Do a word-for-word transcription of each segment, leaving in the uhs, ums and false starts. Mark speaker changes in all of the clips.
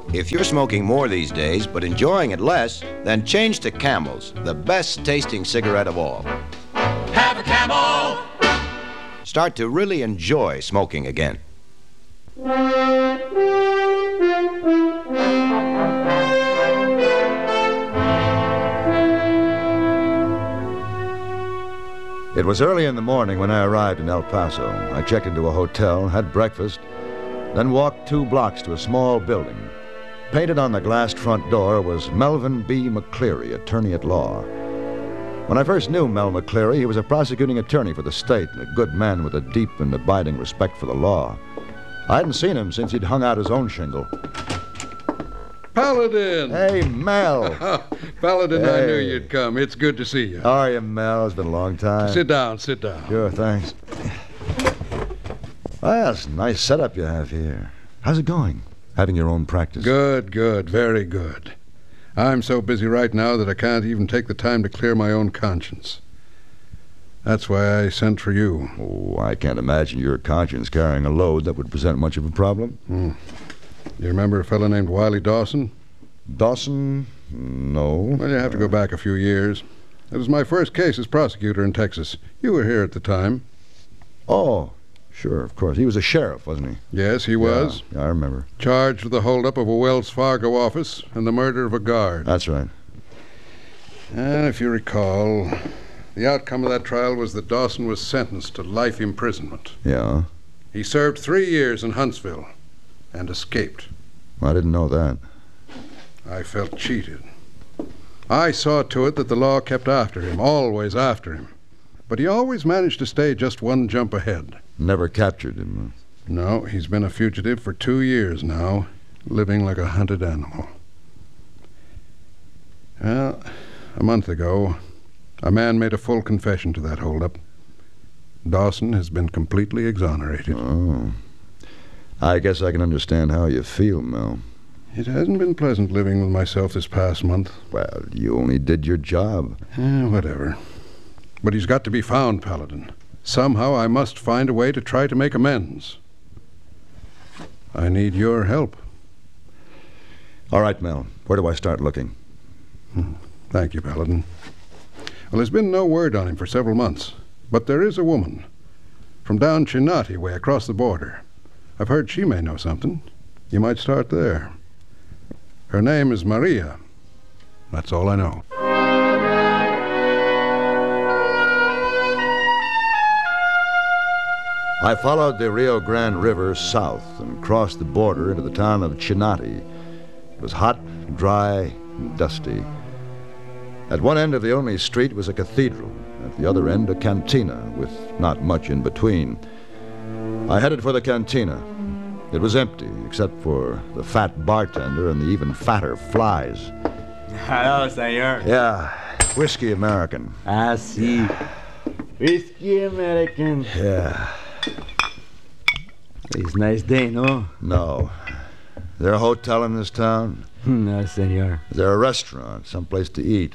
Speaker 1: If you're smoking more these days but enjoying it less, then change to Camels, the best tasting cigarette of all.
Speaker 2: Have a Camel!
Speaker 1: Start to really enjoy smoking again.
Speaker 3: It was early in the morning when I arrived in El Paso. I checked into a hotel, had breakfast, then walked two blocks to a small building. Painted on the glassed front door was Melvin B. McCleary, attorney at law. When I first knew Mel McCleary, he was a prosecuting attorney for the state and a good man with a deep and abiding respect for the law. I hadn't seen him since he'd hung out his own shingle.
Speaker 4: Paladin!
Speaker 3: Hey, Mel.
Speaker 4: Paladin,
Speaker 3: hey.
Speaker 4: I knew you'd come. It's good to see you.
Speaker 3: How are you, Mel? It's been a long time.
Speaker 4: Sit down, sit down.
Speaker 3: Sure, thanks. Well, it's a nice setup you have here. How's it going? Having your own practice?
Speaker 4: Good, good, very good. I'm so busy right now that I can't even take the time to clear my own conscience. That's why I sent for you.
Speaker 3: Oh, I can't imagine your conscience carrying a load that would present much of a problem.
Speaker 4: Hmm. You remember a fellow named Wiley Dawson?
Speaker 3: Dawson? No.
Speaker 4: Well, you have to go back a few years. It was my first case as prosecutor in Texas. You were here at the time.
Speaker 3: Oh, sure, of course. He was a sheriff, wasn't he?
Speaker 4: Yes, he was.
Speaker 3: Yeah, yeah, I remember.
Speaker 4: Charged with the holdup of a Wells Fargo office and the murder of a guard.
Speaker 3: That's right.
Speaker 4: And if you recall, the outcome of that trial was that Dawson was sentenced to life imprisonment.
Speaker 3: Yeah?
Speaker 4: He served three years in Huntsville and escaped.
Speaker 3: I didn't know that.
Speaker 4: I felt cheated. I saw to it that the law kept after him, always after him. But he always managed to stay just one jump ahead.
Speaker 3: Never captured him.
Speaker 4: No, he's been a fugitive for two years now, living like a hunted animal. Well, a month ago, a man made a full confession to that holdup. Dawson has been completely exonerated.
Speaker 3: Oh. I guess I can understand how you feel, Mel.
Speaker 4: It hasn't been pleasant living with myself this past month.
Speaker 3: Well, you only did your job.
Speaker 4: Eh, whatever. But he's got to be found, Paladin. Somehow I must find a way to try to make amends. I need your help.
Speaker 3: All right, Mel. Where do I start looking?
Speaker 4: Hmm. Thank you, Paladin. Well, there's been no word on him for several months. But there is a woman. From down Chinati way across the border. I've heard she may know something. You might start there. Her name is Maria. That's all I know.
Speaker 3: I followed the Rio Grande River south and crossed the border into the town of Chinati. It was hot, dry, and dusty. At one end of the only street was a cathedral. At the other end, a cantina, with not much in between. I headed for the cantina. It was empty, except for the fat bartender and the even fatter flies.
Speaker 5: Hello, senor.
Speaker 3: Yeah, whiskey American.
Speaker 5: Ah, sí. Whiskey American.
Speaker 3: Yeah.
Speaker 5: It's a nice day, no?
Speaker 3: No. Is there a hotel in this town?
Speaker 5: No, senor.
Speaker 3: Is there a restaurant, someplace to eat?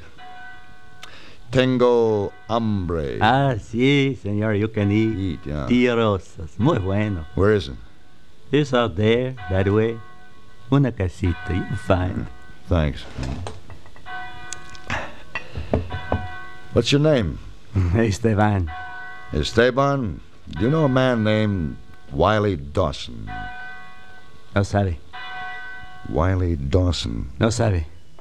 Speaker 3: Tengo hambre.
Speaker 5: Ah, sí, senor, you can eat.
Speaker 3: Eat, yeah.
Speaker 5: Tia Rosas. Muy bueno.
Speaker 3: Where is it?
Speaker 5: It's out there, that way. Una casita, you'll find.
Speaker 3: Thanks. What's your name?
Speaker 5: Esteban.
Speaker 3: Esteban? Do you know a man named Wiley Dawson?
Speaker 5: No sabe.
Speaker 3: Wiley Dawson.
Speaker 5: No sabe.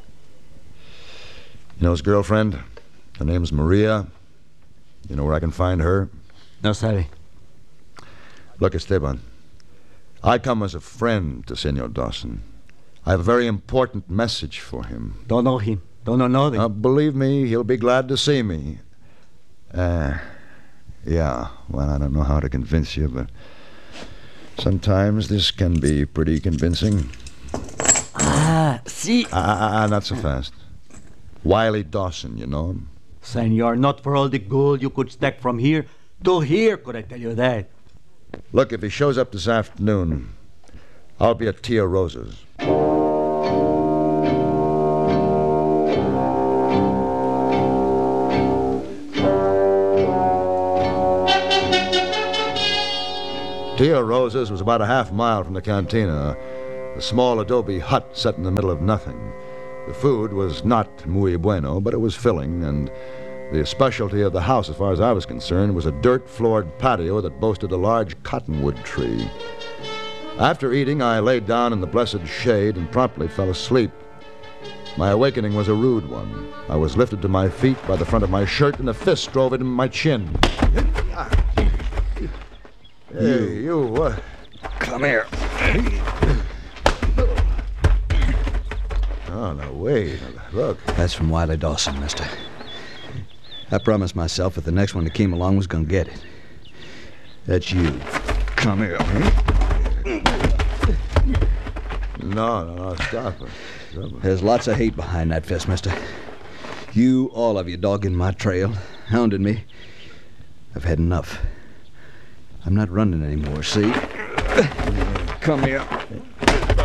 Speaker 3: You know his girlfriend? Her name's Maria. You know where I can find her?
Speaker 5: No sabe.
Speaker 3: Look, Esteban, I come as a friend to Senor Dawson. I have a very important message for him.
Speaker 5: Don't know him. Don't know him.
Speaker 3: Uh, believe me, he'll be glad to see me. Uh, yeah, well, I don't know how to convince you, but sometimes this can be pretty convincing.
Speaker 5: Ah, sí.
Speaker 3: Ah, uh, not so fast. Wiley Dawson, you know him?
Speaker 5: Senor, not for all the gold you could stack from here to here, could I tell you that?
Speaker 3: Look, if he shows up this afternoon, I'll be at Tia Rosa's. Tia Rosa's was about a half mile from the cantina. a small adobe hut set in the middle of nothing. The food was not muy bueno, but it was filling, and the specialty of the house, as far as I was concerned, was a dirt-floored patio that boasted a large cottonwood tree. After eating, I laid down in the blessed shade and promptly fell asleep. My awakening was a rude one. I was lifted to my feet by the front of my shirt, and a fist drove it in my chin. Hey, you, what?
Speaker 6: Come here.
Speaker 3: Oh, no, wait. Look.
Speaker 6: That's from Wiley Dawson, mister. I promised myself that the next one that came along was going to get it. That's you. Come here.
Speaker 3: No, no, no, stop it. Stop it.
Speaker 6: There's lots of hate behind that fist, mister. You, all of you, dogging my trail, hounding me. I've had enough. I'm not running anymore, see? Come here.